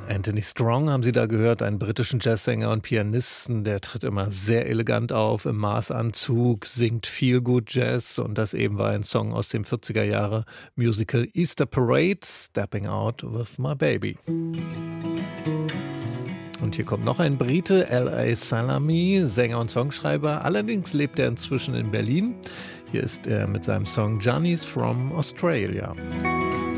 Anthony Strong haben Sie da gehört, einen britischen Jazzsänger und Pianisten, der tritt immer sehr elegant auf, im Maßanzug, singt viel gut Jazz und das eben war ein Song aus dem 40er Jahre Musical Easter Parade, Stepping Out with My Baby. Und hier kommt noch ein Brite, L.A. Salami, Sänger und Songschreiber, allerdings lebt er inzwischen in Berlin. Hier ist er mit seinem Song Johnny's from Australia.